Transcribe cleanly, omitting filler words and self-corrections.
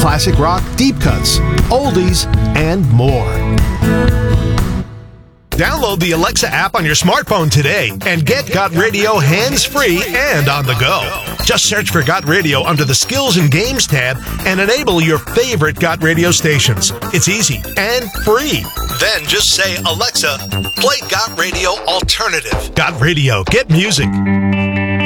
classic rock, deep cuts, oldies, and more. Download the Alexa app on your smartphone today and get Got Radio hands-free and on the go. Just search for Got Radio under the Skills and Games tab and enable your favorite Got Radio stations. It's easy and free. Then just say, Alexa, play Got Radio Alternative. Got Radio. Get music.